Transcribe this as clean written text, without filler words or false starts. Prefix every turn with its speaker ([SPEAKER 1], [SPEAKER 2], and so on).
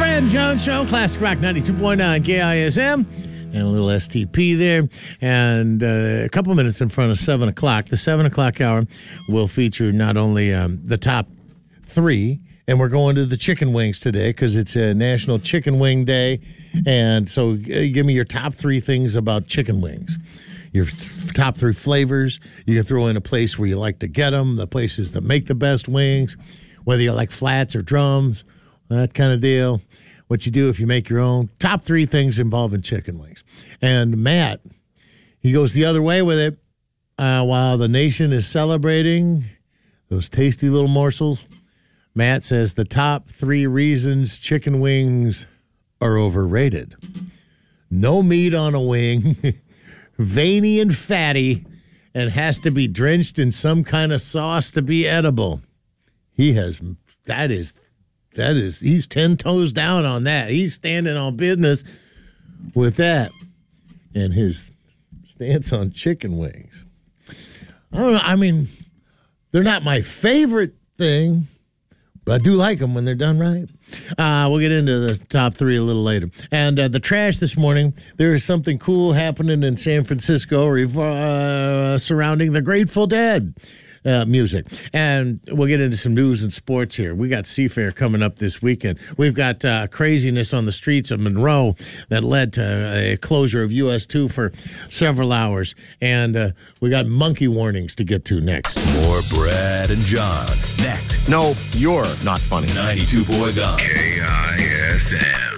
[SPEAKER 1] Brad and John Show, Classic Rock 92.9 KISM, and a little STP there. And a couple minutes in front of 7 o'clock. The 7 o'clock hour will feature not only the top three, and we're going to the chicken wings today because it's a National Chicken Wing Day. And so give me your top three things about chicken wings. Your top three flavors. You can throw in a place where you like to get them, the places that make the best wings, whether you like flats or drums, that kind of deal. What you do if you make your own. Top three things involving chicken wings. And Matt, he goes the other way with it. While the nation is celebrating those tasty little morsels, Matt says the top three reasons chicken wings are overrated. No meat on a wing, veiny and fatty, and has to be drenched in some kind of sauce to be edible. He's 10 toes down on that. He's standing on business with that and his stance on chicken wings. I don't know. I mean, they're not my favorite thing, but I do like them when they're done right. We'll get into the top three a little later. And the trash this morning, there is something cool happening in San Francisco surrounding the Grateful Dead music. And we'll get into some news and sports here. We got Seafair coming up this weekend. We've got craziness on the streets of Monroe that led to a closure of US 2 for several hours. And we got monkey warnings to get to next.
[SPEAKER 2] More Brad and John next.
[SPEAKER 3] No, you're not funny.
[SPEAKER 2] 92.9 KISM.